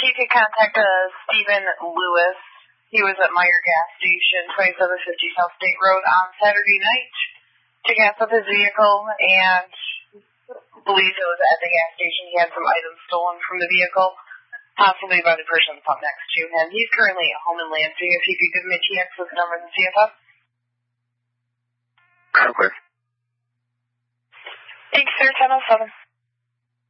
he could contact Stephen Lewis. He was at Meyer Gas Station, 2750 South State Road on Saturday night to gas up his vehicle, and believed it was at the gas station. He had some items stolen from the vehicle, possibly by the person that's up next to him. He's currently at home in Lansing. If he could give me a TX with the number in the CFF. Okay. Thanks, sir. 1007.